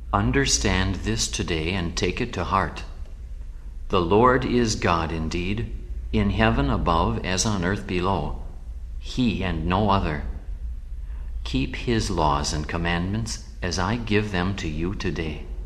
Understand this today and take it to heart. The Lord is God indeed, in heaven above as on earth below, He and no other. Keep His laws and commandments as I give them to you today.